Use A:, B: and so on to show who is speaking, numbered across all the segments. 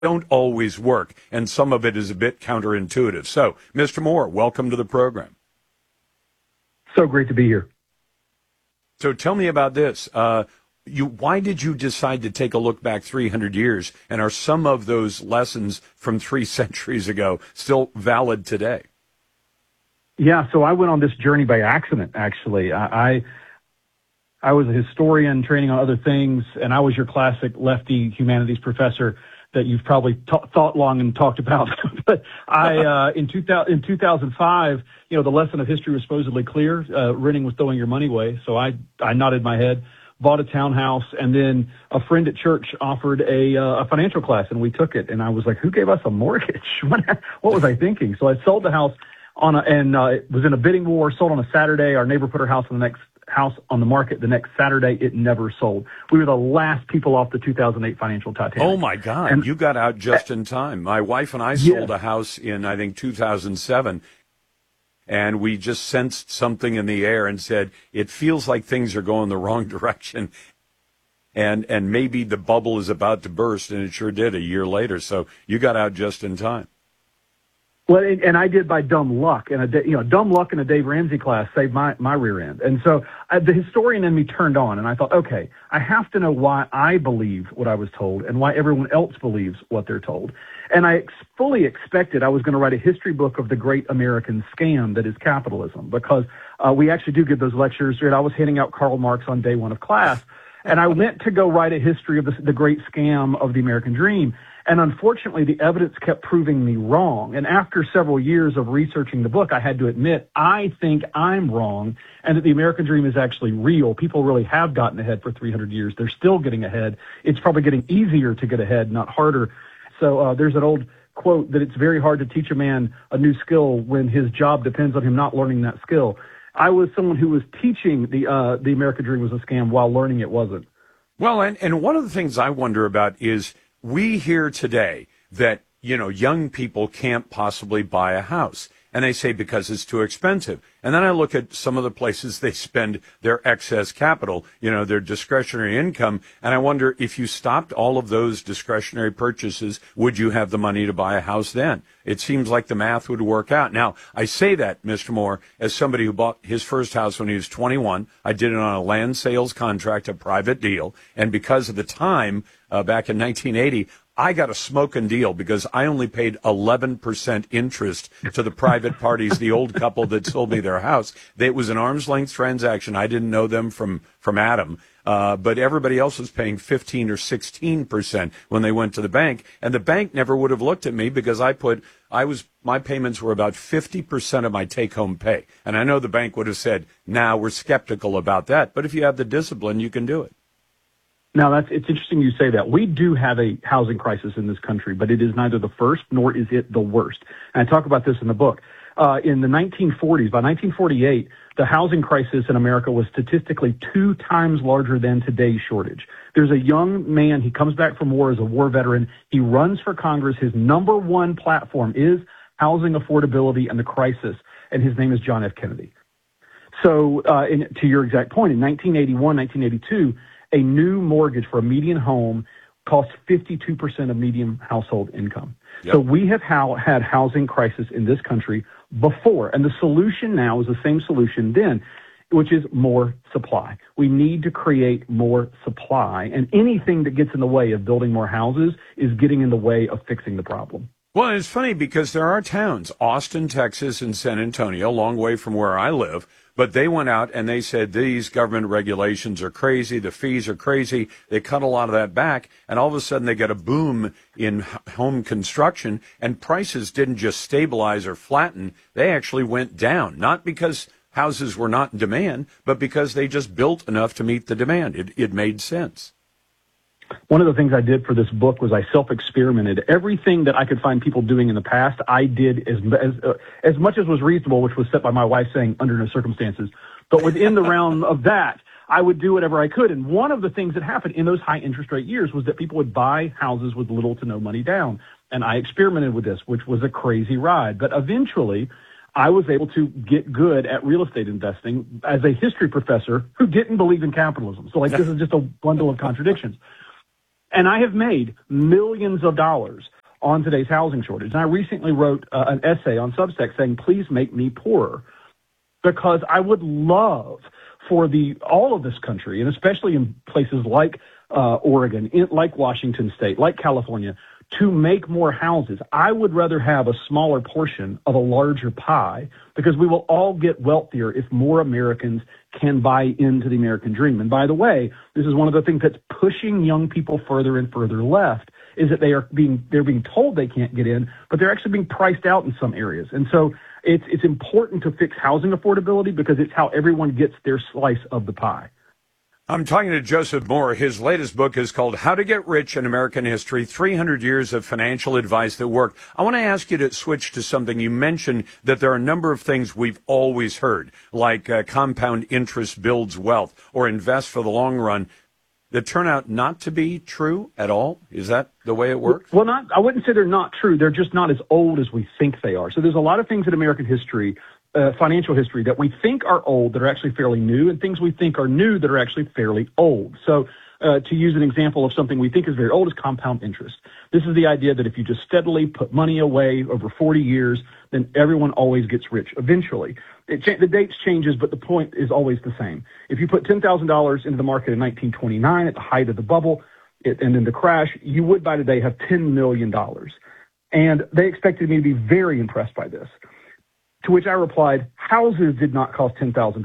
A: don't always work, and some of it is a bit counterintuitive. So, Mr. Moore, welcome to the program.
B: So great to be here.
A: So tell me about this. Why did you decide to take a look back 300 years, and are some of those lessons from 3 centuries ago still valid today?
B: Yeah, so I went on this journey by accident, actually. I was a historian training on other things, and I was your classic lefty humanities professor that you've probably thought long and talked about. But in 2005, the lesson of history was supposedly clear. Renting was throwing your money away. So I nodded my head, bought a townhouse, and then a friend at church offered a financial class, and we took it. And I was like, who gave us a mortgage? What was I thinking? So I sold the house it was in a bidding war, sold on a Saturday. Our neighbor put her house on the market the next Saturday. It never sold. We were the last people off the 2008 financial Titanic.
A: Oh my God. And you got out just in time. My wife and I sold a house in, I think, 2007. And we just sensed something in the air and said, it feels like things are going the wrong direction. And maybe the bubble is about to burst. And it sure did a year later. So you got out just in time.
B: Well, and I did by dumb luck, and dumb luck in a Dave Ramsey class saved my rear end. And so the historian in me turned on, and I thought, okay, I have to know why I believe what I was told and why everyone else believes what they're told. And I fully expected I was going to write a history book of the great American scam that is capitalism, because we actually do give those lectures. I was handing out Karl Marx on day one of class, and I went to go write a history of the great scam of the American dream. And unfortunately, the evidence kept proving me wrong. And after several years of researching the book, I had to admit, I think I'm wrong and that the American dream is actually real. People really have gotten ahead for 300 years. They're still getting ahead. It's probably getting easier to get ahead, not harder. So there's an old quote that it's very hard to teach a man a new skill when his job depends on him not learning that skill. I was someone who was teaching the American dream was a scam while learning it wasn't.
A: Well, and one of the things I wonder about is, we hear today that, young people can't possibly buy a house. And they say because it's too expensive. And then I look at some of the places they spend their excess capital, their discretionary income. And I wonder, if you stopped all of those discretionary purchases, would you have the money to buy a house then? It seems like the math would work out. Now, I say that, Mr. Moore, as somebody who bought his first house when he was 21. I did it on a land sales contract, a private deal. And because of the time, back in 1980, I got a smoking deal because I only paid 11% interest to the private parties, the old couple that sold me their house. It was an arm's length transaction. I didn't know them from Adam. But everybody else was paying 15 or 16% when they went to the bank. And the bank never would have looked at me because my payments were about 50% of my take home pay. And I know the bank would have said, we're skeptical about that. But if you have the discipline, you can do it.
B: Now, it's interesting you say that. We do have a housing crisis in this country, but it is neither the first nor is it the worst. And I talk about this in the book. In the 1940s, by 1948, the housing crisis in America was statistically 2 times larger than today's shortage. There's a young man, he comes back from war as a war veteran. He runs for Congress. His number one platform is housing affordability and the crisis, and his name is John F. Kennedy. So to your exact point, in 1981, 1982, a new mortgage for a median home costs 52% of median household income. Yep. So we have had housing crisis in this country before, and the solution now is the same solution then, which is more supply. We need to create more supply, and anything that gets in the way of building more houses is getting in the way of fixing the problem.
A: Well, it's funny because there are towns, Austin, Texas, and San Antonio, a long way from where I live, but they went out and they said these government regulations are crazy, the fees are crazy. They cut a lot of that back, and all of a sudden they get a boom in home construction, and prices didn't just stabilize or flatten. They actually went down, not because houses were not in demand, but because they just built enough to meet the demand. It made sense.
B: One of the things I did for this book was I self-experimented. Everything that I could find people doing in the past, I did as much as was reasonable, which was set by my wife saying under no circumstances. But within the realm of that, I would do whatever I could. And one of the things that happened in those high interest rate years was that people would buy houses with little to no money down. And I experimented with this, which was a crazy ride. But eventually, I was able to get good at real estate investing as a history professor who didn't believe in capitalism. So this is just a bundle of contradictions. And I have made millions of dollars on today's housing shortage. And I recently wrote an essay on Substack saying, please make me poorer, because I would love for all of this country, and especially in places like Oregon, like Washington State, like California, to make more houses. I would rather have a smaller portion of a larger pie, because we will all get wealthier if more Americans can buy into the American dream. And by the way, this is one of the things that's pushing young people further and further left, is that they're being told they can't get in, but they're actually being priced out in some areas. And so it's important to fix housing affordability, because it's how everyone gets their slice of the pie.
A: I'm talking to Joseph Moore. His latest book is called How to Get Rich in American History, 300 Years of Financial Advice That Worked. I want to ask you to switch to something. You mentioned that there are a number of things we've always heard, like compound interest builds wealth or invest for the long run, that turn out not to be true at all. Is that the way it works?
B: Well, I wouldn't say they're not true. They're just not as old as we think they are. So there's a lot of things in American history, financial history, that we think are old that are actually fairly new, and things we think are new that are actually fairly old. So to use an example of something we think is very old is compound interest. This is the idea that if you just steadily put money away over 40 years, then everyone always gets rich eventually. The dates changes, but the point is always the same. If you put $10,000 into the market in 1929 at the height of the bubble and then the crash, you would by today have $10 million. And they expected me to be very impressed by this. To which I replied, houses did not cost $10,000 in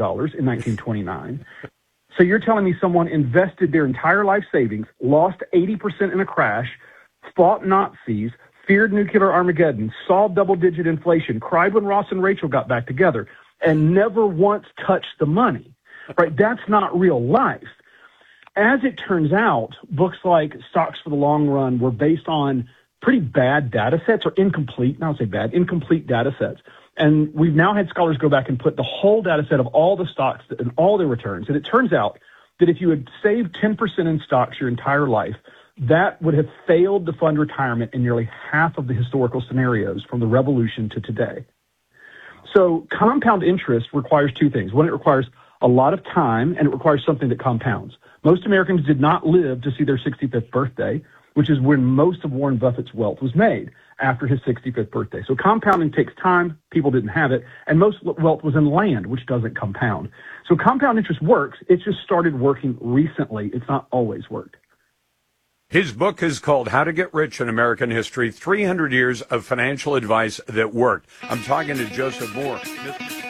B: 1929. So you're telling me someone invested their entire life savings, lost 80% in a crash, fought Nazis, feared nuclear Armageddon, saw double-digit inflation, cried when Ross and Rachel got back together, and never once touched the money, right? That's not real life. As it turns out, books like Stocks for the Long Run were based on pretty bad data sets, or incomplete, not to say bad, incomplete data sets. And we've now had scholars go back and put the whole data set of all the stocks and all their returns. And it turns out that if you had saved 10% in stocks your entire life, that would have failed to fund retirement in nearly half of the historical scenarios from the revolution to today. So compound interest requires two things. One, it requires a lot of time, and it requires something that compounds. Most Americans did not live to see their 65th birthday, which is when most of Warren Buffett's wealth was made, after his 65th birthday. So compounding takes time. People didn't have it. And most wealth was in land, which doesn't compound. So compound interest works. It's just started working recently. It's not always worked.
A: His book is called How to Get Rich in American History, 300 Years of Financial Advice That Worked. I'm talking to Joseph Moore.